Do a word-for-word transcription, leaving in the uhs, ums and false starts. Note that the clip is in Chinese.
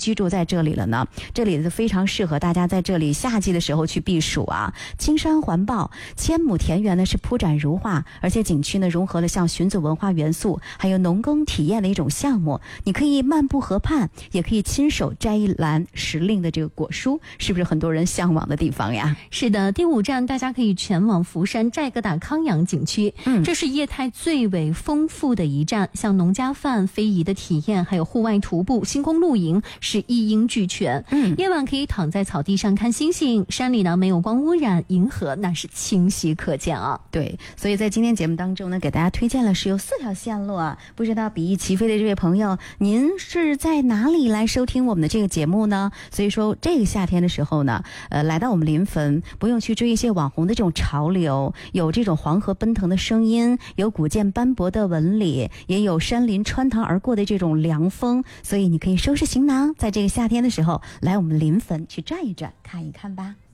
居住在这里了呢？这里是非常适合大家在这里夏季的时候去避暑啊。青山环抱，千亩田园呢是铺展如画，而且景区呢融合了像寻祖文化元素，还有农耕体验的一种项目。你可以漫步河畔，也可以亲手摘一篮时令的这个果蔬，是不是很多人向往的地方呀？ 是的，第五站大家可以前往福山寨疙瘩康养景区，嗯，这是业态最为丰富的一站，像农家饭、非遗的体验，还有户外徒步、星空露营是一应俱全。嗯，夜晚可以躺在草地上看星星，山里呢没有光污染，银河那是清晰可见啊。 对，所以在今天节目当中呢，给大家推荐了是有四条线路啊。不知道比翼齐飞的这位朋友，您是在哪里来收听我们的这个节目呢？所以说这个夏天的时候呢，呃，来到我们临汾，不用去追一些网红的这种潮流，有这种黄河奔腾的声音，有古建斑驳的纹理，也有山林穿堂而过的这种凉风，所以你可以收拾行囊，在这个夏天的时候来我们临汾去转一转，看一看吧。